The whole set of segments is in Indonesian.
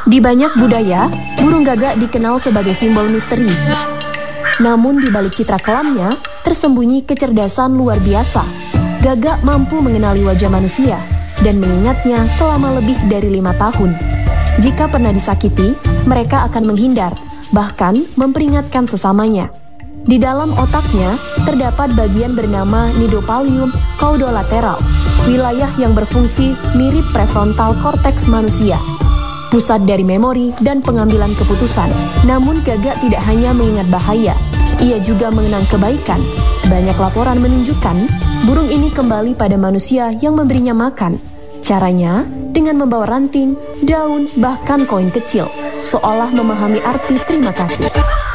Di banyak budaya, burung gagak dikenal sebagai simbol misteri. Namun di balik citra kelamnya, tersembunyi kecerdasan luar biasa. Gagak mampu mengenali wajah manusia dan mengingatnya selama lebih dari 5 tahun. Jika pernah disakiti, mereka akan menghindar, bahkan memperingatkan sesamanya. Di dalam otaknya, terdapat bagian bernama Nidopallium caudolateral, wilayah yang berfungsi mirip prefrontal cortex manusia, pusat dari memori dan pengambilan keputusan. Namun gagak tidak hanya mengingat bahaya, ia juga mengenang kebaikan. Banyak laporan menunjukkan burung ini kembali pada manusia yang memberinya makan. Caranya dengan membawa ranting, daun, bahkan koin kecil, seolah memahami arti terima kasih.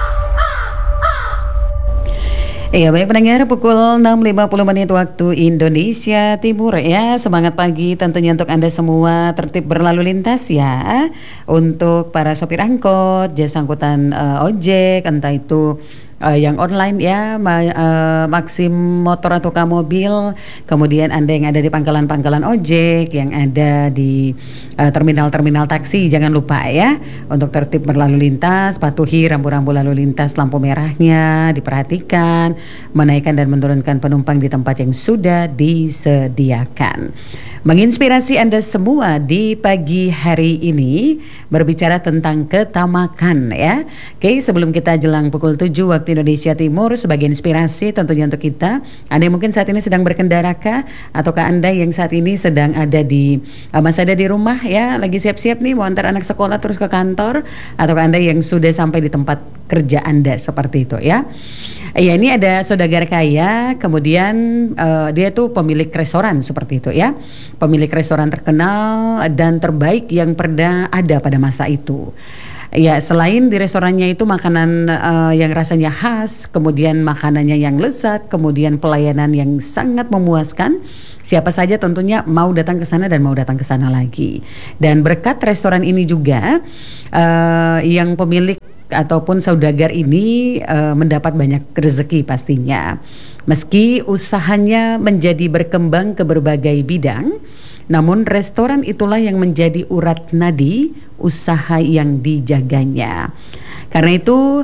Iya, baik pendengar, pukul 6.50 waktu Indonesia Timur ya. Semangat pagi tentunya untuk Anda semua, tertib berlalu lintas ya. Untuk para sopir angkot, jasa angkutan ojek, entah itu yang online ya, Maxim Motor atau mobil, kemudian Anda yang ada di pangkalan-pangkalan ojek, yang ada di terminal-terminal taksi, jangan lupa ya untuk tertib berlalu lintas, patuhi rambu-rambu lalu lintas, lampu merahnya diperhatikan, menaikkan dan menurunkan penumpang di tempat yang sudah disediakan. Menginspirasi Anda semua di pagi hari ini berbicara tentang ketamakan ya. Oke, sebelum kita jelang pukul 7 waktu Indonesia Timur, sebagai inspirasi tentunya untuk kita, Anda yang mungkin saat ini sedang berkendara kah, ataukah Anda yang saat ini sedang ada di masih ada di rumah ya, lagi siap-siap nih mau antar anak sekolah terus ke kantor, ataukah Anda yang sudah sampai di tempat kerja Anda, seperti itu ya. Ya, ini ada saudagar kaya, kemudian dia tuh pemilik restoran seperti itu ya. Pemilik restoran terkenal dan terbaik yang pernah ada pada masa itu. Ya, selain di restorannya itu makanan yang rasanya khas, kemudian makanannya yang lezat, kemudian pelayanan yang sangat memuaskan, siapa saja tentunya mau datang ke sana dan mau datang ke sana lagi. Dan berkat restoran ini juga yang pemilik ataupun saudagar ini mendapat banyak rezeki pastinya. Meski usahanya menjadi berkembang ke berbagai bidang, namun restoran itulah yang menjadi urat nadi usaha yang dijaganya. Karena itu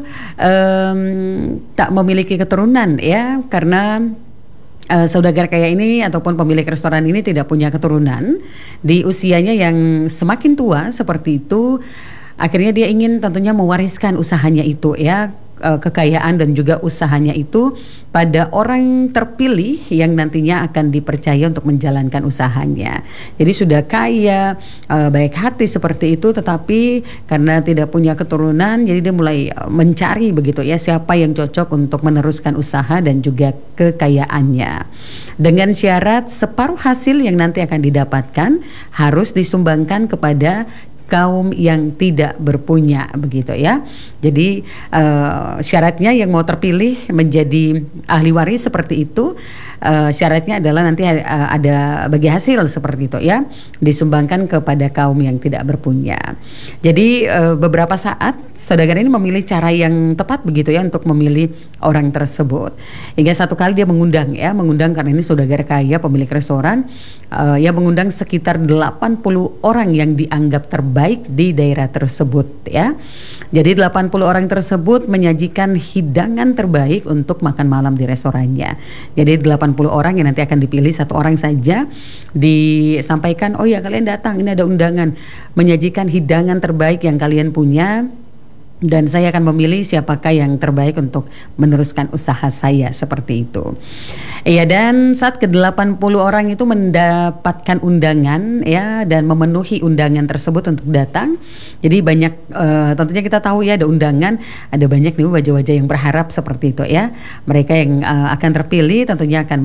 tak memiliki keturunan ya, karena saudagar kaya ini ataupun pemilik restoran ini tidak punya keturunan. Di usianya yang semakin tua seperti itu, akhirnya dia ingin tentunya mewariskan usahanya itu ya, kekayaan dan juga usahanya itu pada orang terpilih yang nantinya akan dipercaya untuk menjalankan usahanya. Jadi sudah kaya, baik hati seperti itu, tetapi karena tidak punya keturunan, jadi dia mulai mencari begitu ya, siapa yang cocok untuk meneruskan usaha dan juga kekayaannya. Dengan syarat separuh hasil yang nanti akan didapatkan harus disumbangkan kepada kaum yang tidak berpunya begitu ya. Jadi syaratnya yang mau terpilih menjadi ahli waris seperti itu, syaratnya adalah nanti ada bagi hasil seperti itu ya, disumbangkan kepada kaum yang tidak berpunya. Jadi beberapa saat saudagar ini memilih cara yang tepat begitu ya untuk memilih orang tersebut. Hingga satu kali dia mengundang karena ini saudagar kaya pemilik restoran, ya mengundang sekitar 80 orang yang dianggap terbaik di daerah tersebut ya. Jadi 80 orang tersebut menyajikan hidangan terbaik untuk makan malam di restorannya. Jadi 80 orang yang nanti akan dipilih, satu orang saja disampaikan, oh ya kalian datang, ini ada undangan, menyajikan hidangan terbaik yang kalian punya, dan saya akan memilih siapakah yang terbaik untuk meneruskan usaha saya, seperti itu. Iya, dan saat ke-80 orang itu mendapatkan undangan ya, dan memenuhi undangan tersebut untuk datang. Jadi banyak tentunya kita tahu ya, ada undangan, ada banyak nih wajah-wajah yang berharap seperti itu ya. Mereka yang akan terpilih tentunya akan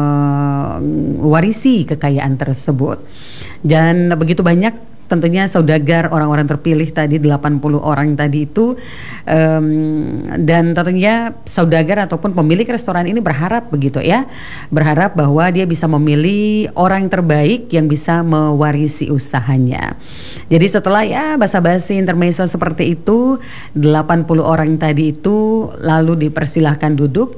mewarisi kekayaan tersebut. Dan begitu banyak tentunya saudagar orang-orang terpilih tadi 80 orang tadi itu, dan tentunya saudagar ataupun pemilik restoran ini berharap begitu ya, berharap bahwa dia bisa memilih orang terbaik yang bisa mewarisi usahanya. Jadi setelah ya basa-basi intermezzo seperti itu, 80 orang tadi itu lalu dipersilahkan duduk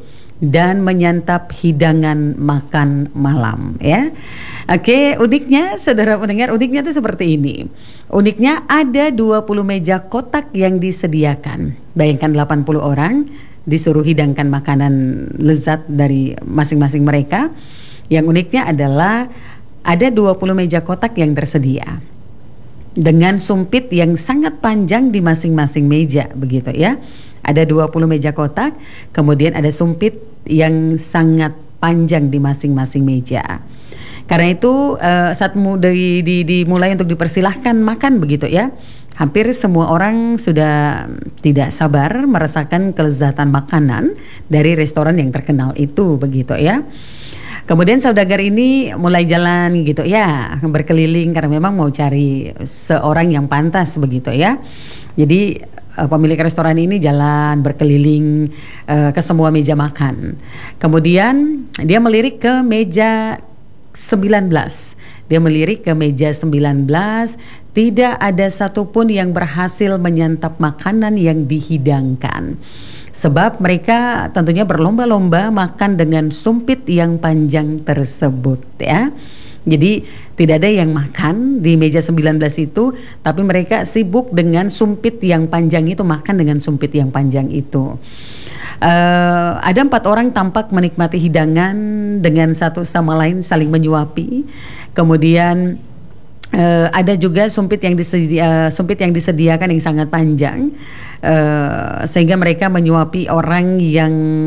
dan menyantap hidangan makan malam ya. Oke, uniknya saudara pendengar, uniknya itu seperti ini. Uniknya ada 20 meja kotak yang disediakan. Bayangkan 80 orang disuruh hidangkan makanan lezat dari masing-masing mereka. Yang uniknya adalah ada 20 meja kotak yang tersedia dengan sumpit yang sangat panjang di masing-masing meja begitu ya. Ada 20 meja kotak, kemudian ada sumpit yang sangat panjang di masing-masing meja. Karena itu saat dimulai untuk dipersilahkan makan begitu ya, hampir semua orang sudah tidak sabar merasakan kelezatan makanan dari restoran yang terkenal itu begitu ya. Kemudian saudagar ini mulai jalan gitu ya, berkeliling karena memang mau cari seorang yang pantas begitu ya. Jadi pemilik restoran ini jalan berkeliling ke semua meja makan. Kemudian dia melirik ke meja 19. Dia melirik ke meja 19, tidak ada satupun yang berhasil menyantap makanan yang dihidangkan. Sebab mereka tentunya berlomba-lomba makan dengan sumpit yang panjang tersebut ya. Jadi tidak ada yang makan di meja 19 itu, tapi mereka sibuk dengan sumpit yang panjang itu, makan dengan sumpit yang panjang itu. Ada 4 orang tampak menikmati hidangan dengan satu sama lain saling menyuapi. Kemudian ada juga sumpit yang disediakan yang sangat panjang, sehingga mereka menyuapi orang yang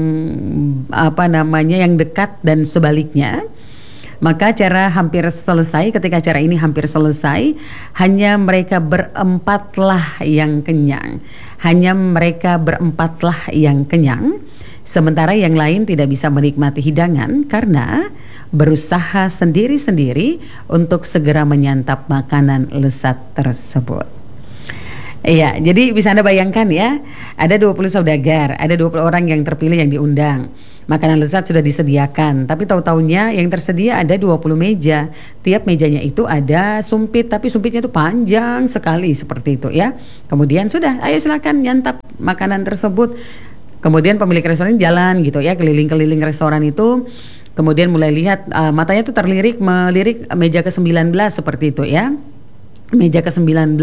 yang dekat dan sebaliknya. Maka acara hampir selesai. Ketika acara ini hampir selesai, hanya mereka berempatlah yang kenyang. Hanya mereka berempatlah yang kenyang. Sementara yang lain tidak bisa menikmati hidangan karena berusaha sendiri-sendiri untuk segera menyantap makanan lezat tersebut. Iya, jadi bisa Anda bayangkan ya, ada 20 saudagar, ada 20 orang yang terpilih yang diundang. Makanan lezat sudah disediakan, tapi tahu-taunya yang tersedia ada 20 meja. Tiap mejanya itu ada sumpit, tapi sumpitnya itu panjang sekali seperti itu ya. Kemudian sudah, ayo silakan nyantap makanan tersebut. Kemudian pemilik restoran jalan gitu ya, keliling-keliling restoran itu. Kemudian mulai lihat, matanya tuh melirik meja ke-19 seperti itu ya. Meja ke-19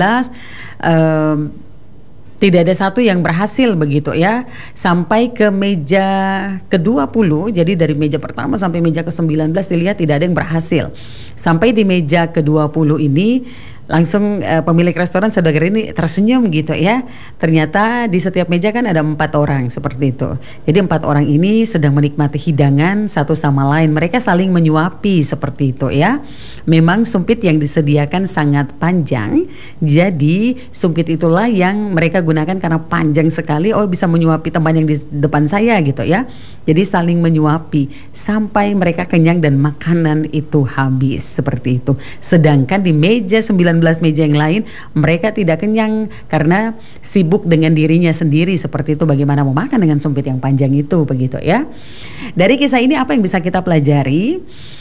tidak ada satu yang berhasil begitu ya. Sampai ke meja ke-20, jadi dari meja pertama sampai meja ke-19 dilihat tidak ada yang berhasil. Sampai di meja ke-20 ini langsung pemilik restoran saudagar ini tersenyum gitu ya. Ternyata di setiap meja kan ada 4 orang seperti itu. Jadi 4 orang ini sedang menikmati hidangan satu sama lain. Mereka saling menyuapi seperti itu ya. Memang sumpit yang disediakan sangat panjang. Jadi sumpit itulah yang mereka gunakan karena panjang sekali. Oh, bisa menyuapi teman yang di depan saya gitu ya. Jadi saling menyuapi sampai mereka kenyang dan makanan itu habis seperti itu. Sedangkan di meja 19 meja yang lain mereka tidak kenyang karena sibuk dengan dirinya sendiri seperti itu. Bagaimana mau makan dengan sumpit yang panjang itu begitu ya. Dari kisah ini apa yang bisa kita pelajari?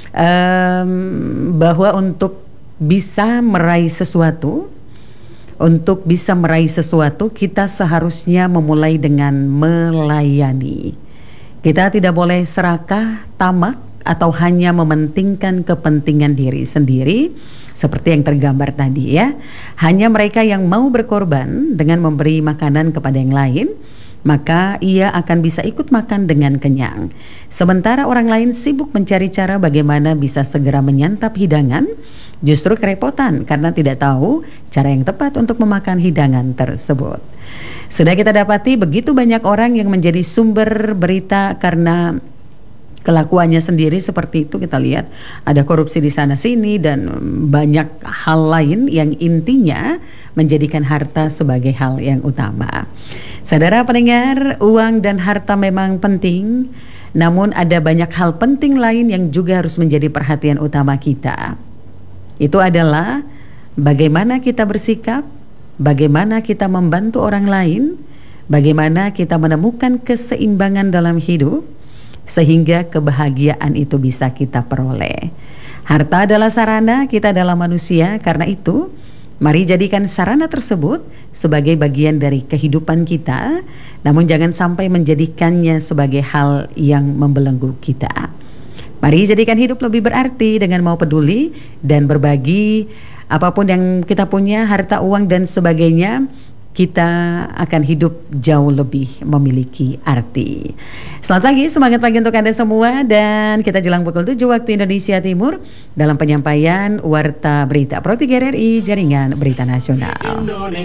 Bahwa untuk bisa meraih sesuatu, kita seharusnya memulai dengan melayani. Kita tidak boleh serakah, tamak, atau hanya mementingkan kepentingan diri sendiri seperti yang tergambar tadi ya. Hanya mereka yang mau berkorban dengan memberi makanan kepada yang lain, maka ia akan bisa ikut makan dengan kenyang. Sementara orang lain sibuk mencari cara bagaimana bisa segera menyantap hidangan, justru kerepotan karena tidak tahu cara yang tepat untuk memakan hidangan tersebut. Sudah kita dapati begitu banyak orang yang menjadi sumber berita karena kelakuannya sendiri seperti itu. Kita lihat ada korupsi di sana sini dan banyak hal lain yang intinya menjadikan harta sebagai hal yang utama. Saudara pendengar, uang dan harta memang penting, namun ada banyak hal penting lain yang juga harus menjadi perhatian utama kita. Itu adalah bagaimana kita bersikap, bagaimana kita membantu orang lain, bagaimana kita menemukan keseimbangan dalam hidup, sehingga kebahagiaan itu bisa kita peroleh. Harta adalah sarana, kita adalah manusia, karena itu Mari jadikan sarana tersebut sebagai bagian dari kehidupan kita, namun jangan sampai menjadikannya sebagai hal yang membelenggu kita. Mari jadikan hidup lebih berarti dengan mau peduli dan berbagi apapun yang kita punya, harta, uang, dan sebagainya. Kita akan hidup jauh lebih memiliki arti. Selamat pagi, semangat pagi untuk Anda semua. Dan kita jelang pukul 7 waktu Indonesia Timur dalam penyampaian Warta Berita Pro 3 RRI Jaringan Berita Nasional.